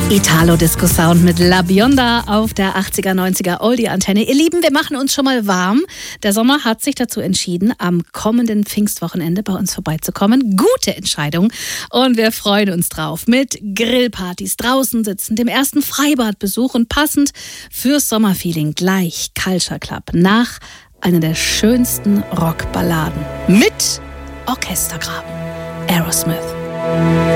Italo-Disco-Sound mit La Bionda auf der 80er, 90er Oldie-Antenne. Ihr Lieben, wir machen uns schon mal warm. Der Sommer hat sich dazu entschieden, am kommenden Pfingstwochenende bei uns vorbeizukommen. Gute Entscheidung. Und wir freuen uns drauf. Mit Grillpartys, draußen sitzen, dem ersten Freibadbesuch und passend fürs Sommerfeeling gleich Culture Club nach einer der schönsten Rockballaden mit Orchestergraben. Aerosmith.